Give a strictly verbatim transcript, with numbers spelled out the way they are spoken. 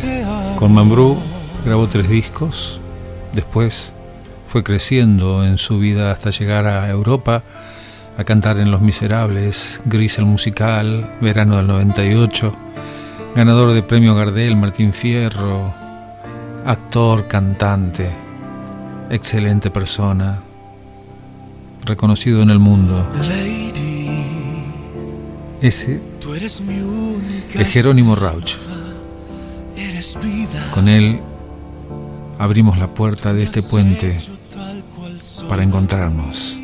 Con Mambrú grabó tres discos, después fue creciendo en su vida hasta llegar a Europa, a cantar en Los Miserables, Gris el musical, verano del noventa y ocho, ganador de premio Gardel, Martín Fierro, actor, cantante, excelente persona, reconocido en el mundo. Ese es Jerónimo Rauch. Con él abrimos la puerta de este puente para encontrarnos.